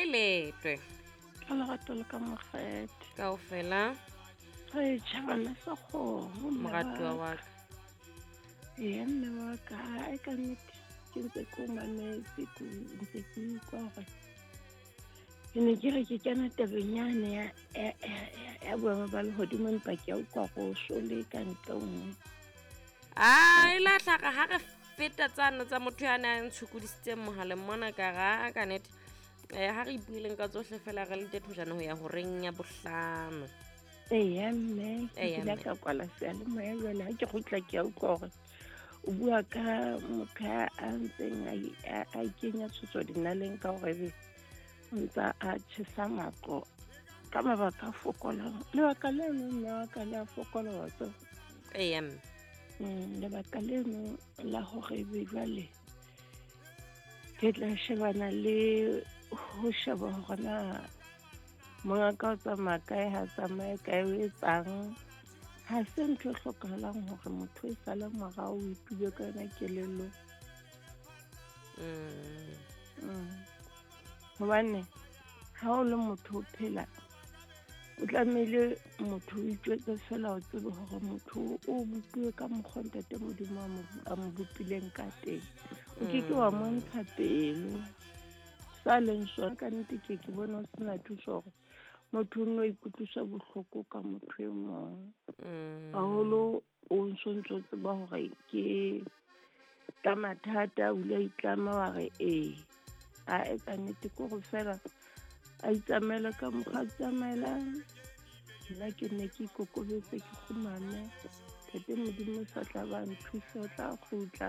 letwe ka lerato le ka mokgethe kaofela re tšhabana sa kgomo moratuwa wa ka mme wa ka e ka nnete ke ntse ke o mametse ntse ke utlwa gore ke ne ke re ke kena tabeng yane ya boemo ba legodimo empa ke a utlwa go sole ka ntle nngwe e la tlhaga ga re feta tsano tsa motho ya ne a ntshokodisitseng mogaleng mona ka ga ka nete ga re ipuileng ka tsotlhe fela re le thojana go ya go reng ya bohlano mme ke kile ka kwala seyalemoya jale ga ke gotla ke a utlwa gore o bua ka motho a ntseng a ikenya tshotso dinaleng ka gore o ntsa a tšhesa matlo ka mabaka a fokolang lebaka leno mme wa ka le a fokola wa tso lebaka leno la gore jale ke tla shebana le go sheba gore na monga ka o tsamaya kae ga tsamaye kae o etsang ga se ntho e tlhokagalang gore motho e sale morago o ipile ka yona kelelo gobane ga o le motho o phela o tlamehile motho o itšwetse fela o tsebe gore motho o bopiwe ka mokgontate modimo a mo bopileng ka teng o ke wa montsha pelo sa leng sone ka nnete ke bona o sena thuso gore motho o nne o ikutlwisa bohloko ka motho e mongwe gagolo o ntse o tseba gore ke ka mathata o ile a itlama wa re a ka nnete ke go fela a itsamaela ka mokgwa a tsamaelang nna ke ne ke ikokobetse ke khumame tate modimo sa tla ba nthusa o tla gotla